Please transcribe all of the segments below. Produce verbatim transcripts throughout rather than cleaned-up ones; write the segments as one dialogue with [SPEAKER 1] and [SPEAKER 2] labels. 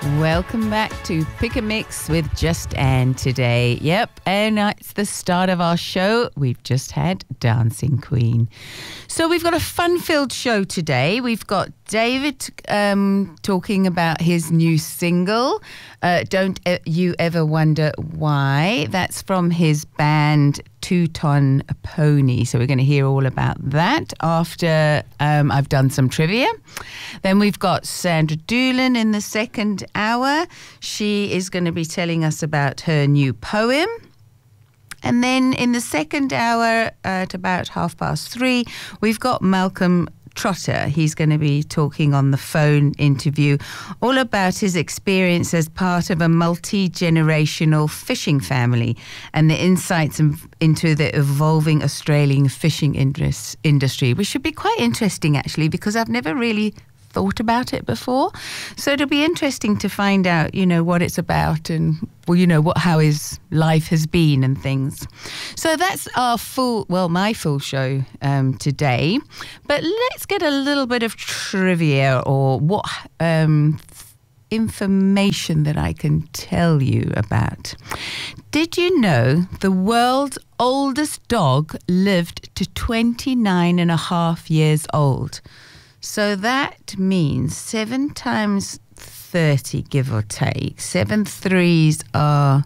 [SPEAKER 1] Welcome back to Pick a Mix with Just Anne today. Yep, and uh, it's the start of our show. We've just had Dancing Queen. So we've got a fun-filled show today. We've got David um, talking about his new single, uh, Don't e- You Ever Wonder Why. That's from his band Two-Ton Pony. So we're going to hear all about that after um, I've done some trivia. Then we've got Sandra Doolan in the second hour. She is going to be telling us about her new poem. And then in the second hour at about half past three, we've got Malcolm Trotter. He's going to be talking on the phone interview all about his experience as part of a multi-generational fishing family and the insights into the evolving Australian fishing industry, which should be quite interesting actually, because I've never really thought about it before. So it'll be interesting to find out, you know, what it's about and, well, you know, what how his life has been and things. So that's our full, well, my full show um, today. But let's get a little bit of trivia or what um, information that I can tell you about. Did you know the world's oldest dog lived to twenty-nine and a half years old? So that means seven times thirty, give or take. Seven threes are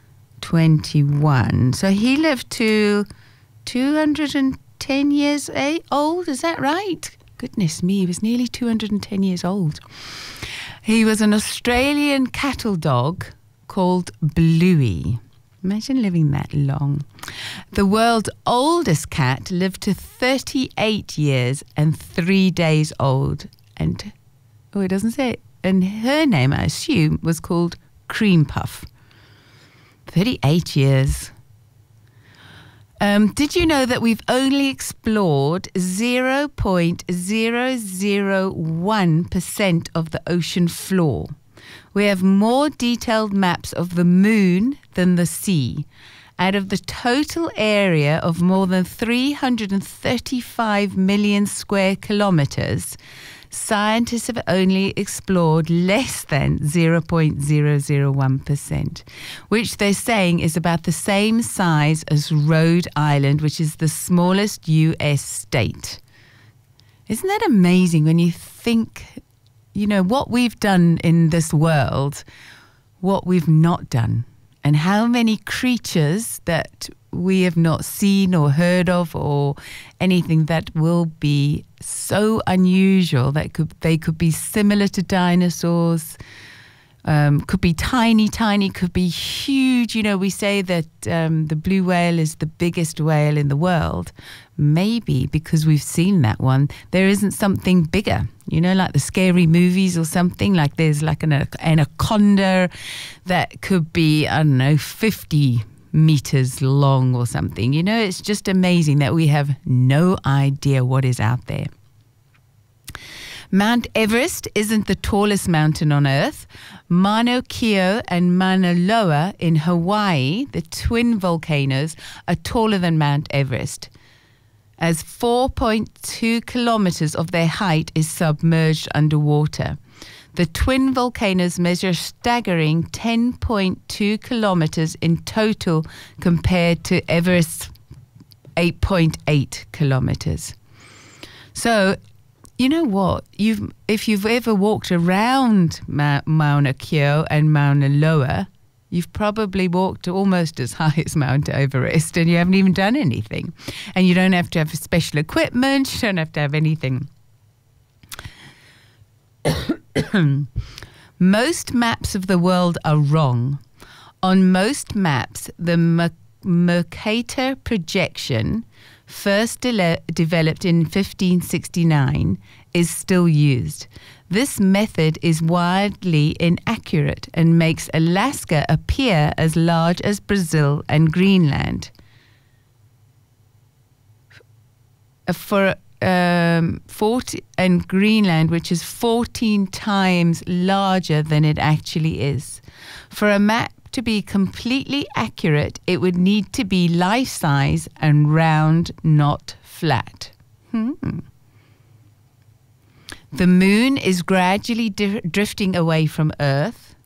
[SPEAKER 1] twenty-one. So he lived to two hundred ten years old. Is that right? Goodness me, he was nearly two hundred ten years old. He was an Australian cattle dog called Bluey. Imagine living that long. The world's oldest cat lived to thirty-eight years and three days old. And, oh, it doesn't say it. And her name, I assume, was called Cream Puff. thirty-eight years. Um, did you know that we've only explored zero point zero zero one percent of the ocean floor? We have more detailed maps of the moon than the sea. Out of the total area of more than three hundred thirty-five million square kilometers, scientists have only explored less than zero point zero zero one percent, which they're saying is about the same size as Rhode Island, which is the smallest U S state. Isn't that amazing when you think, you know, what we've done in this world, what we've not done, and how many creatures that we have not seen or heard of or anything that will be so unusual that could they could be similar to dinosaurs, um, could be tiny, tiny, could be huge. You know, we say that um, the blue whale is the biggest whale in the world. Maybe because we've seen that one, there isn't something bigger, you know, like the scary movies or something, like there's like an anaconda that could be, I don't know, fifty meters long or something. You know, it's just amazing that we have no idea what is out there. Mount Everest isn't the tallest mountain on Earth. Mauna Kea and Mauna Loa in Hawaii, the twin volcanoes, are taller than Mount Everest, as four point two kilometers of their height is submerged underwater. The twin volcanoes measure a staggering ten point two kilometers in total compared to Everest's eight point eight kilometers. So, you know what? You've if you've ever walked around Ma- Mauna Kea and Mauna Loa, you've probably walked almost as high as Mount Everest and you haven't even done anything. And you don't have to have special equipment. You don't have to have anything. Most maps of the world are wrong. On most maps, the Mercator projection, first de- developed in fifteen sixty-nine, is still used. This method is wildly inaccurate and makes Alaska appear as large as Brazil and Greenland. For um, forty and Greenland, which is fourteen times larger than it actually is. For a map to be completely accurate, it would need to be life-size and round, not flat. Hmm. The moon is gradually di- drifting away from Earth.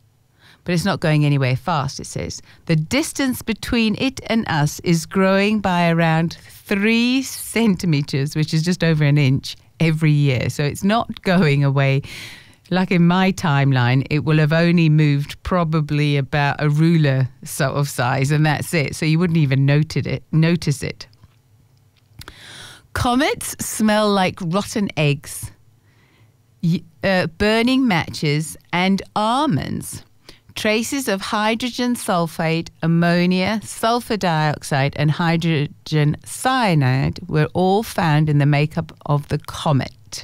[SPEAKER 1] but it's not going anywhere fast, it says. The distance between it and us is growing by around three centimeters, which is just over an inch, every year. So it's not going away. Like in my timeline, it will have only moved probably about a ruler sort of size, and that's it. So you wouldn't even notice it. Notice it. Comets smell like rotten eggs, uh, burning matches, and almonds. Traces of hydrogen sulfide, ammonia, sulfur dioxide, and hydrogen cyanide were all found in the makeup of the comet.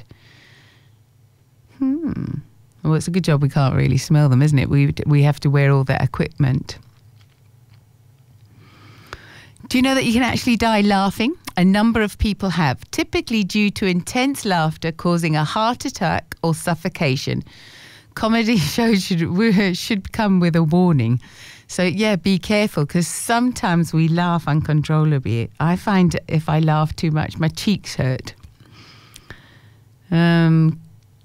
[SPEAKER 1] Hmm. Well, it's a good job we can't really smell them, isn't it? We we have to wear all that equipment. Do you know that you can actually die laughing? A number of people have, typically due to intense laughter causing a heart attack or suffocation. Comedy shows should, should come with a warning. So, yeah, be careful, because sometimes we laugh uncontrollably. I find if I laugh too much, my cheeks hurt. Um,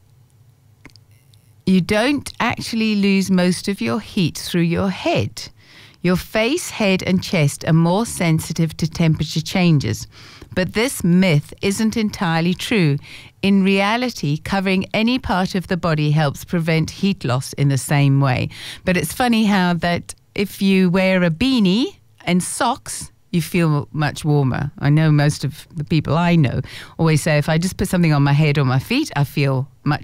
[SPEAKER 1] you don't actually lose most of your heat through your head. Your face, head, and chest are more sensitive to temperature changes. But this myth isn't entirely true. In reality, covering any part of the body helps prevent heat loss in the same way. But it's funny how that if you wear a beanie and socks, you feel much warmer. I know most of the people I know always say if I just put something on my head or my feet, I feel much